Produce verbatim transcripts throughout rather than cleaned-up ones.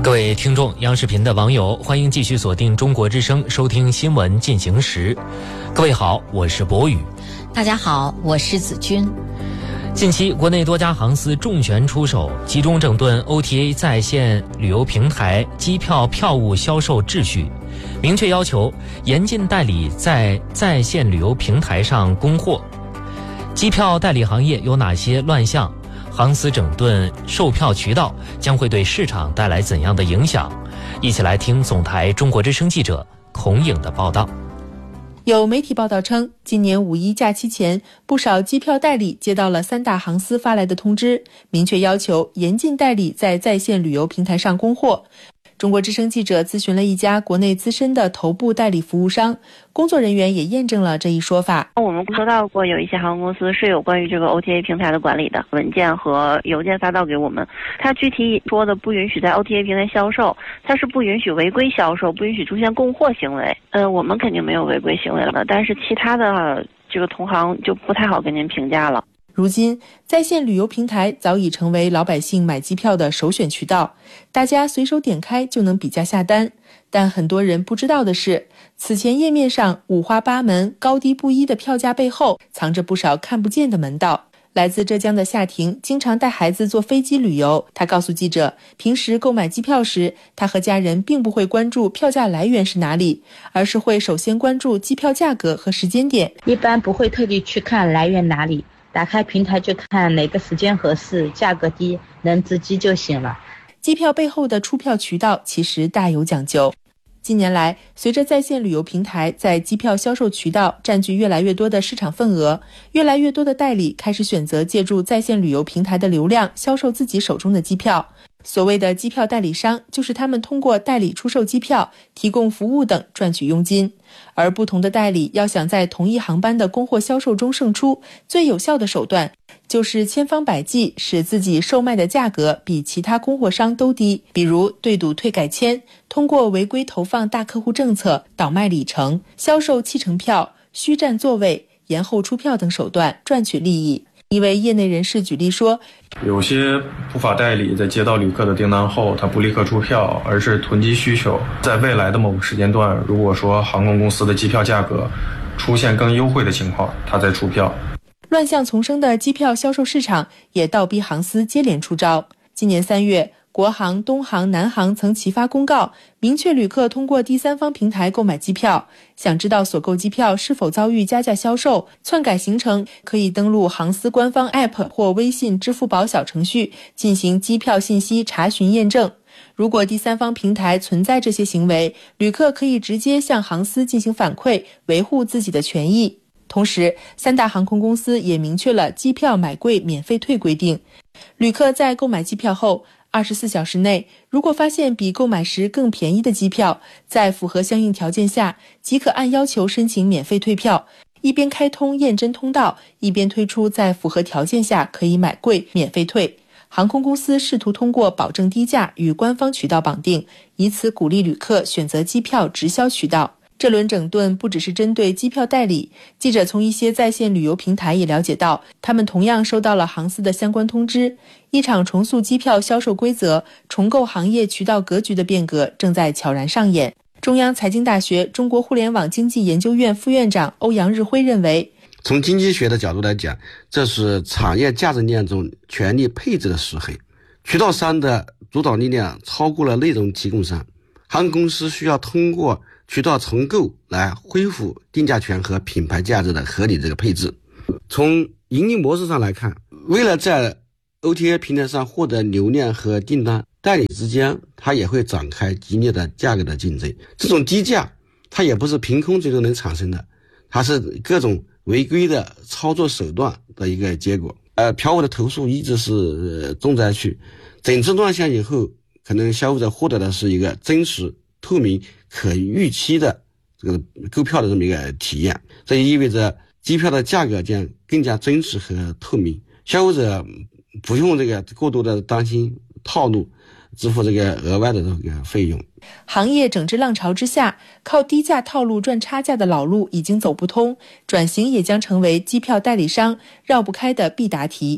各位听众，央视频的网友，欢迎继续锁定中国之声，收听新闻进行时。各位好，我是博宇。 大家好，我是子君。 近期，国内多家航司重拳出手，集中整顿 O T A 在线旅游平台机票票务销售秩序，明确要求严禁代理在在线旅游平台上供货。机票代理行业有哪些乱象？航司整顿售票渠道将会对市场带来怎样的影响？一起来听总台中国之声记者孔颖的报道。 有媒体报道称，今年五一假期前，不少机票代理接到了三大航司发来的通知，明确要求严禁代理在在线旅游平台上供货。中国之声记者咨询了一家国内资深的头部代理服务商，工作人员也验证了这一说法。 我们收到过有一些航空公司是有关于这个 O T A 平台的管理的文件和邮件发到给我们，它具体说的不允许在 O T A 平台销售，它是不允许违规销售，不允许出现供货行为。呃，我们肯定没有违规行为了，但是其他的这个同行就不太好跟您评价了。 如今，在线旅游平台早已成为老百姓买机票的首选渠道，大家随手点开就能比价下单。但很多人不知道的是，此前页面上五花八门、高低不一的票价背后，藏着不少看不见的门道。来自浙江的夏婷经常带孩子坐飞机旅游，她告诉记者，平时购买机票时，她和家人并不会关注票价来源是哪里，而是会首先关注机票价格和时间点， 一般不会特地去看来源哪里，打开平台就看哪个时间合适，价格低，能值机就行了。 机票背后的出票渠道其实大有讲究。近年来，随着在线旅游平台在机票销售渠道占据越来越多的市场份额，越来越多的代理开始选择借助在线旅游平台的流量销售自己手中的机票。所谓的机票代理商，就是他们通过代理出售机票、提供服务等赚取佣金。而不同的代理要想在同一航班的供货销售中胜出，最有效的手段就是千方百计使自己售卖的价格比其他供货商都低，比如对赌退改签，通过违规投放大客户政策、倒卖里程、销售弃乘票、虚占座位、延后出票等手段赚取利益。一位业内人士举例说， 有些不法代理在接到旅客的订单后，他不立刻出票，而是囤积需求，在未来的某个时间段，如果说航空公司的机票价格出现更优惠的情况，他再出票。 乱象丛生的机票销售市场也倒逼航司接连出招。今年三月，国航、东航、南航曾齐发公告，明确旅客通过第三方平台购买机票，想知道所购机票是否遭遇加价销售、篡改行程，可以登录航司官方 A P P 或微信、支付宝小程序进行机票信息查询验证。如果第三方平台存在这些行为，旅客可以直接向航司进行反馈，维护自己的权益。同时，三大航空公司也明确了机票买贵免费退规定。旅客在购买机票后，二十四小时内，如果发现比购买时更便宜的机票，在符合相应条件下，即可按要求申请免费退票。一边开通验真通道，一边推出在符合条件下可以买贵免费退。航空公司试图通过保证低价与官方渠道绑定，以此鼓励旅客选择机票直销渠道。这轮整顿不只是针对机票代理，记者从一些在线旅游平台也了解到，他们同样收到了航司的相关通知。一场重塑机票销售规则、重构行业渠道格局的变革正在悄然上演。中央财经大学中国互联网经济研究院副院长欧阳日辉认为， 从经济学的角度来讲，这是产业价值链中权力配置的失衡，渠道商的主导力量超过了内容提供商，航空公司需要通过渠道重构来恢复定价权和品牌价值的合理这个配置。从盈利模式上来看，为了在 O T A 平台上获得流量和订单，代理之间它也会展开激烈的价格的竞争。这种低价它也不是凭空最终能产生的，它是各种违规的操作手段的一个结果。呃，票务的投诉一直是、呃、重灾区。整治乱象以后，可能消费者获得的是一个真实、透明、可预期的这个购票的这么一个体验。这也意味着机票的价格将更加真实和透明，消费者不用这个过多的担心套路，支付这个额外的这个费用。 行业整治浪潮之下，靠低价套路赚差价的老路已经走不通，转型也将成为机票代理商绕不开的必答题。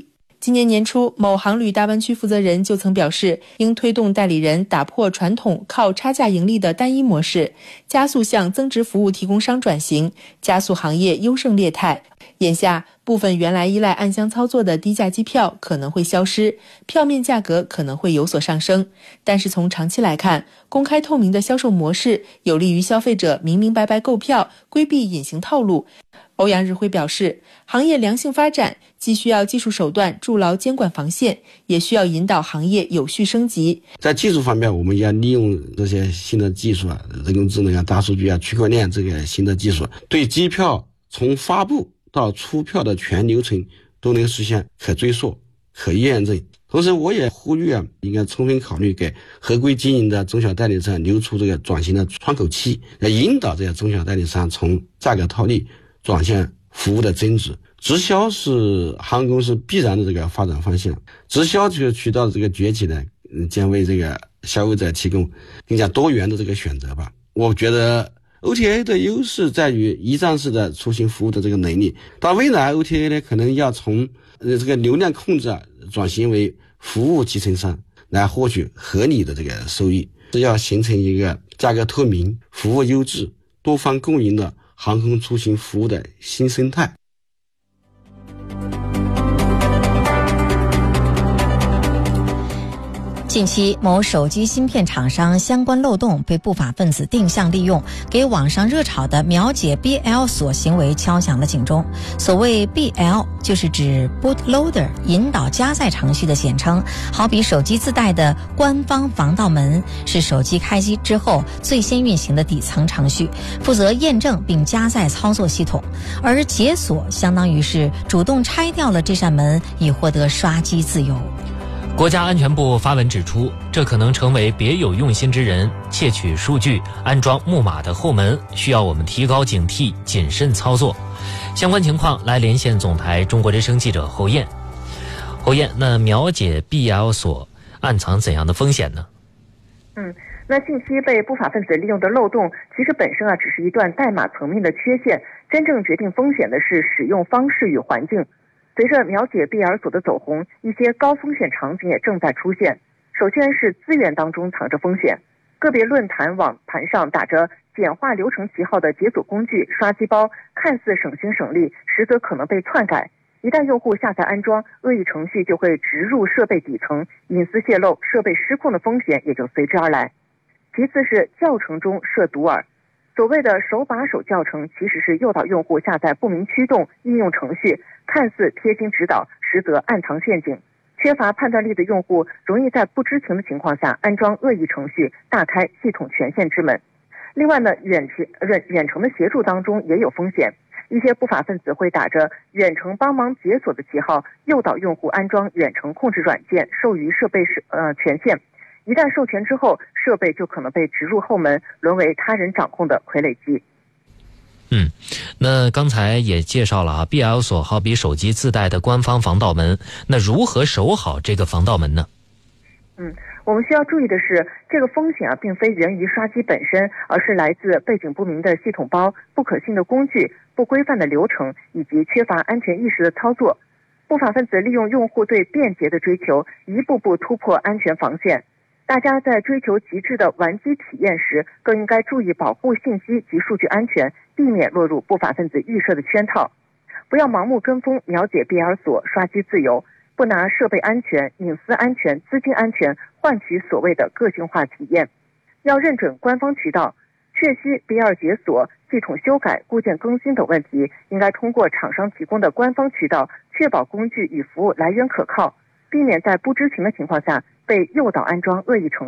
今年年初，某航旅大湾区负责人就曾表示，应推动代理人打破传统靠差价盈利的单一模式，加速向增值服务提供商转型，加速行业优胜劣汰。眼下，部分原来依赖暗箱操作的低价机票可能会消失，票面价格可能会有所上升。但是从长期来看，公开透明的销售模式有利于消费者明明白白购票，规避隐形套路。欧阳日辉表示，行业良性发展既需要技术手段筑牢监管防线，也需要引导行业有序升级。 在技术方面，我们要利用这些新的技术啊，人工智能啊、大数据啊、区块链这个新的技术，对机票从发布到出票的全流程都能实现可追溯、可验证。同时，我也呼吁啊，应该充分考虑给合规经营的中小代理商留出这个转型的窗口期，来引导这些中小代理商从价格套利转向服务的增值。直销是航空公司必然的这个发展方向，直销这个渠道的这个崛起呢，将为这个消费者提供更加多元的这个选择吧。我觉得 O T A 的优势在于一站式的出行服务的这个能力，到未来 O T A 呢可能要从呃这个流量控制啊转型为服务集成商，来获取合理的这个收益，是要形成一个价格透明、服务优质、多方共赢的航空出行服务的新生态。 近期，某手机芯片厂商相关漏洞被不法分子定向利用，给网上热炒的秒解 B L 锁行为敲响了警钟。所谓 B L 就是指 bootloader 引导加载程序的简称，好比手机自带的官方防盗门，是手机开机之后最先运行的底层程序，负责验证并加载操作系统。而解锁相当于是主动拆掉了这扇门，以获得刷机自由。 国家安全部发文指出，这可能成为别有用心之人窃取数据、安装木马的后门，需要我们提高警惕，谨慎操作。相关情况来连线总台中国之声记者侯燕。侯燕，那秒解 B L 锁暗藏怎样的风险呢？ 嗯，那信息被不法分子利用的漏洞，其实本身啊只是一段代码层面的缺陷，真正决定风险的是使用方式与环境。随着秒解 B L 锁的走红，一些高风险场景也正在出现。首先是资源当中藏着风险，个别论坛网盘上打着简化流程旗号的解锁工具、刷机包，看似省心省力，实则可能被篡改。一旦用户下载安装，恶意程序就会植入设备底层，隐私泄露、设备失控的风险也就随之而来。其次是教程中设毒饵，所谓的手把手教程，其实是诱导用户下载不明驱动应用程序，看似贴心指导，实则暗藏陷阱。缺乏判断力的用户容易在不知情的情况下安装恶意程序，大开系统权限之门。另外呢，远远远程的协助当中也有风险，一些不法分子会打着远程帮忙解锁的旗号，诱导用户安装远程控制软件，授予设备呃权限。一旦授权之后，设备就可能被植入后门，沦为他人掌控的傀儡机。 嗯，那刚才也介绍了啊 ，B L 锁好比手机自带的官方防盗门，那如何守好这个防盗门呢？ 嗯，我们需要注意的是，这个风险啊，并非源于刷机本身，而是来自背景不明的系统包、不可信的工具、不规范的流程以及缺乏安全意识的操作。不法分子利用用户对便捷的追求，一步步突破安全防线。大家在追求极致的玩机体验时，更应该注意保护信息及数据安全，避免落入不法分子预设的圈套。不要盲目跟风秒解 B L 锁，刷机自由，不拿设备安全、隐私安全、资金安全换取所谓的个性化体验。要认准官方渠道，确悉 B L 解锁、系统修改、固件更新等问题，应该通过厂商提供的官方渠道，确保工具与服务来源可靠，避免在不知情的情况下被诱导安装恶意程序。